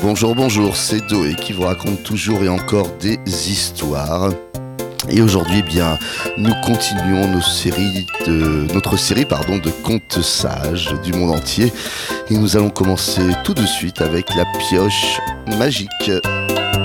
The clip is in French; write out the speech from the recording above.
Bonjour, bonjour, c'est Doé qui vous raconte toujours et encore des histoires. Et aujourd'hui, eh bien, nous continuons notre série de contes sages du monde entier. Et nous allons commencer tout de suite avec la pioche magique.